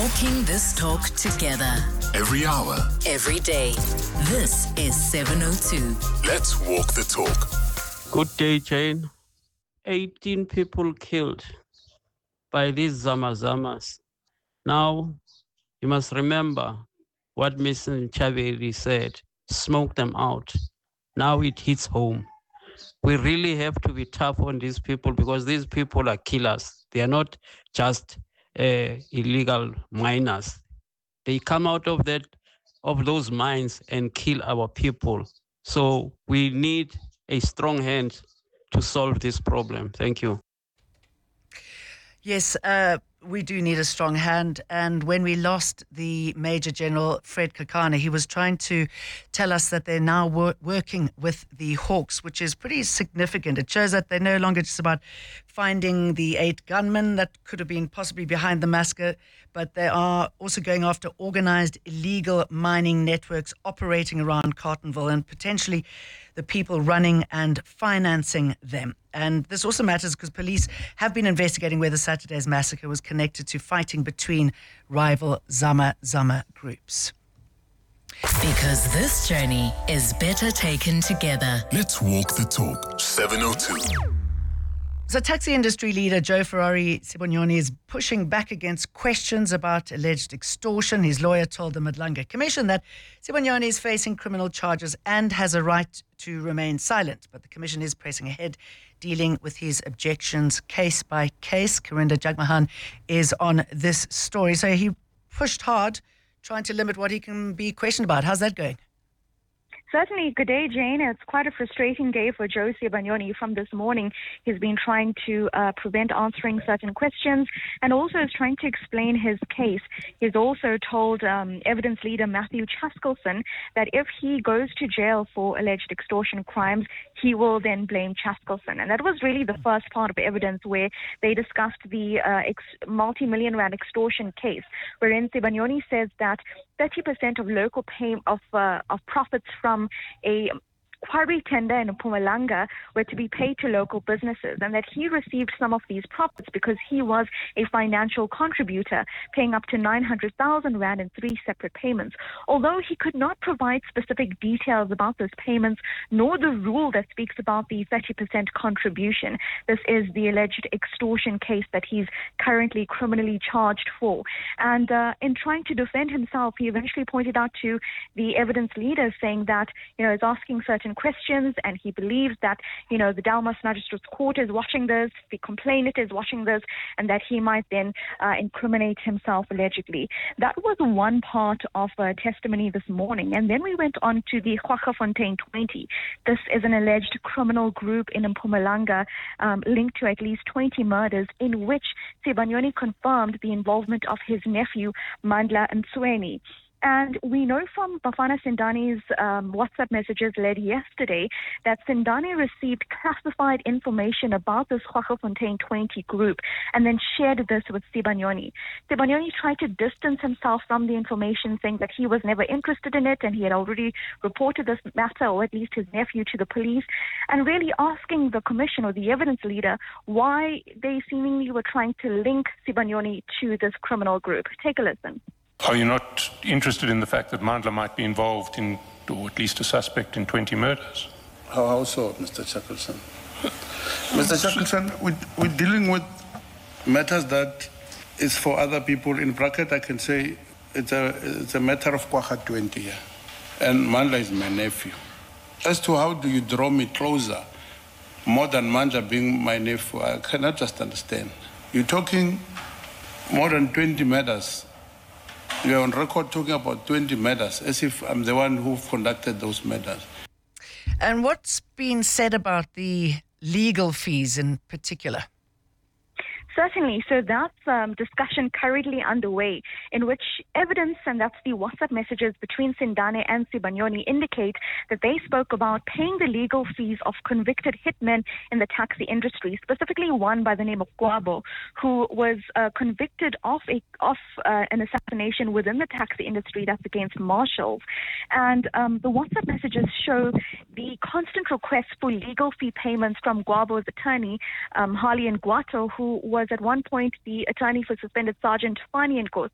Walking this talk together. Every hour. Every day. This is 702. Let's walk the talk. Good day, Jane. 18 people killed by these Zamazamas. Now, you must remember what Mr. Chaveri said, smoke them out. Now it hits home. We really have to be tough on these people because these people are killers. They are not just illegal miners. They come out of those mines and kill our people. So we need a strong hand to solve this problem. Thank you. Yes, we do need a strong hand. And when we lost the Major General Fred Kakana, he was trying to tell us that they're now working with the Hawks, which is pretty significant. It shows that they're no longer just about finding the 8 gunmen that could have been possibly behind the massacre, but they are also going after organized illegal mining networks operating around Carletonville and potentially the people running and financing them. And this also matters because police have been investigating whether Saturday's massacre was connected to fighting between rival Zama groups. Because this journey is better taken together. Let's walk the talk. 702. So taxi industry leader Joe Ferrari Sibonyoni is pushing back against questions about alleged extortion. His lawyer told the Madlanga Commission that Sibonyoni is facing criminal charges and has a right to remain silent. But the Commission is pressing ahead, dealing with his objections case by case. Karinda Jagmohan is on this story. So he pushed hard, trying to limit what he can be questioned about. How's that going? Certainly. Good day, Jane. It's quite a frustrating day for Joe Sibonyoni. From this morning, he's been trying to prevent answering certain questions and also is trying to explain his case. He's also told evidence leader Matthew Chaskelson that if he goes to jail for alleged extortion crimes, he will then blame Chaskelson. And that was really the first part of evidence where they discussed the multi-million rand extortion case, wherein Sibonyoni says that 30% of local of profits from a quarry tender in Mpumalanga were to be paid to local businesses, and that he received some of these profits because he was a financial contributor, paying up to 900,000 rand in 3 separate payments. Although he could not provide specific details about those payments, nor the rule that speaks about the 30% contribution. This is the alleged extortion case that he's currently criminally charged for. And in trying to defend himself, he eventually pointed out to the evidence leader, saying that, is asking certain questions, and he believes that, the Delmas Magistrates Court is watching this, the complainant is watching this, and that he might then incriminate himself allegedly. That was one part of testimony this morning. And then we went on to the Kwaggafontein 20. This is an alleged criminal group in Mpumalanga linked to at least 20 murders, in which Sibonyoni confirmed the involvement of his nephew, Mandla Nsweni. And we know from Bafana Sindani's WhatsApp messages led yesterday that Sindani received classified information about this Kwaggafontein 20 group and then shared this with Sibonyoni. Sibonyoni tried to distance himself from the information, saying that he was never interested in it and he had already reported this matter, or at least his nephew, to the police, and really asking the commission or the evidence leader why they seemingly were trying to link Sibonyoni to this criminal group. Take a listen. Are you not interested in the fact that Mandla might be involved in, or at least a suspect in 20 murders? How so, Mr. Shackleton? Mr. Shackleton, we're dealing with matters that is for other people. In bracket, I can say it's a matter of Kwagga 20 here. And Mandla is my nephew. As to how do you draw me closer, more than Mandla being my nephew, I cannot just understand. You're talking more than 20 murders. You're on record talking about 20 murders, as if I'm the one who conducted those murders. And what's been said about the legal fees in particular? Certainly. So that's discussion currently underway, in which evidence, and that's the WhatsApp messages between Sindane and Sibonyoni, indicate that they spoke about paying the legal fees of convicted hitmen in the taxi industry, specifically one by the name of Gwabo, who was convicted of an assassination within the taxi industry that's against marshals. And the WhatsApp messages show the constant request for legal fee payments from Gwabo's attorney, Harley Ngwato, who was at one point the attorney for suspended Sergeant Fani Nkosi.